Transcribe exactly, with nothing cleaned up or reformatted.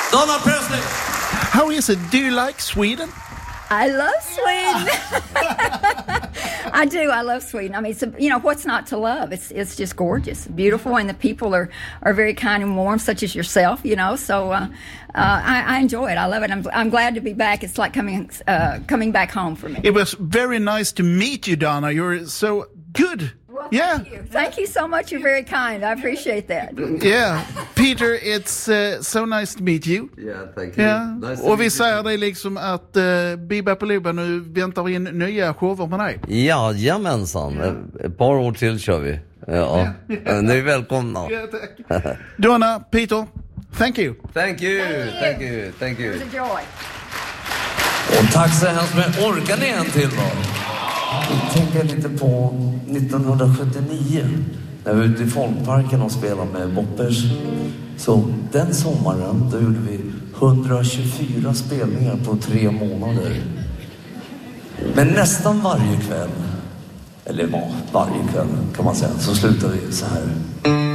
Donna Presley. How is it? Do you like Sweden? I love Sweden. I do. I love Sweden. I mean, it's a, you know, what's not to love? It's it's just gorgeous, beautiful, and the people are, are very kind and warm, such as yourself. You know, so uh, uh, I, I enjoy it. I love it. I'm I'm glad to be back. It's like coming uh, coming back home for me. It was very nice to meet you, Donna. You're so good. Well, yeah. Thank you. Thank you so much. You're very kind. I appreciate that. Yeah. Peter, it's uh, so nice to meet you. Yeah, thank you. Yeah. Nice Och vi säger dig liksom att uh, Bebop Baluba, nu väntar vi in nya shower med dig. Ja, jamensan. Ett par år till kör vi. Ja. Ja. Ni är välkomna. Ja, tack. Donna, Peter, thank you. Thank you. Thank you. Thank you. It was a joy. Och tack så hemskt mycket. Orkar ni en till då? Jag tänker lite på nittonhundrasjuttionio när vi var ute i Folkparken och spelade med Boppers. Så den sommaren då gjorde vi hundratjugofyra spelningar på tre månader. Men nästan varje kväll, eller ja, varje kväll kan man säga, så slutar vi så här.